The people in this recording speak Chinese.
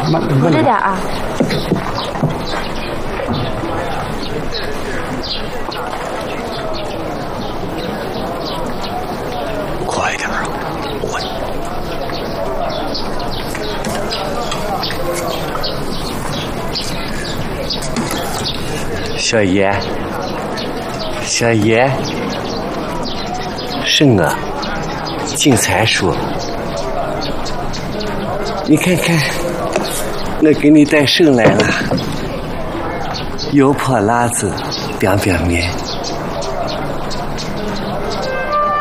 慢着点啊。 快点啊！小爷，小爷，是我，进财叔。你看看，我给你带肾来了，油泼辣子，边边面。